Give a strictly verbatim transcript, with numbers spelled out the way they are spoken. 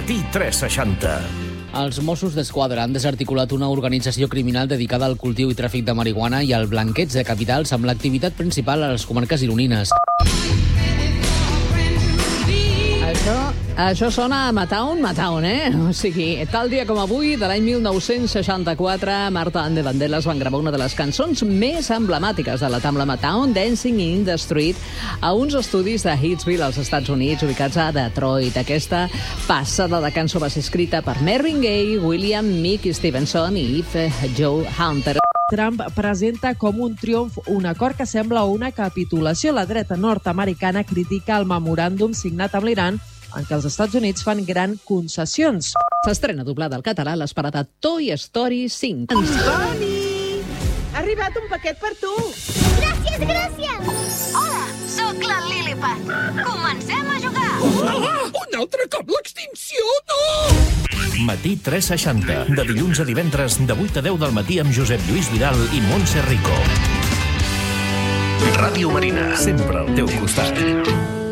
Matí tres seixanta. Els Mossos d'Esquadra han desarticulat una organització criminal dedicada al cultiu i tràfic de marihuana i al blanqueig de capitals amb l'activitat principal a les comarques gironines. Això, això sona a Matown, Matown, eh? O sigui, tal dia com avui, de l'any mil nou-cents seixanta-quatre, Martha and the Vandellas van gravar una de les cançons més emblemàtiques de la Tamla Matown, Dancing in the Street, a uns estudis de Hitsville, als Estats Units, ubicats a Detroit. Aquesta passada de cançó va ser escrita per Marvin Gaye, William Mick Stevenson i Joe Hunter. Trump presenta com un triomf un acord que sembla una capitulació. La dreta nord-americana critica el memoràndum signat amb l'Iran en què els Estats Units fan grans concessions. S'estrena doblada al català l'esperada Toy Story cinc. Toni! Ha arribat un paquet per tu! Gràcies, gràcies! Hola, sóc la Lilliput. Comencem a jugar! Ah, un altre cop l'extinció, no! Matí tres seixanta. De dilluns a divendres, de vuit a deu del matí amb Josep Lluís Vidal i Montse Rico. Ràdio Marina. Sempre al teu costat.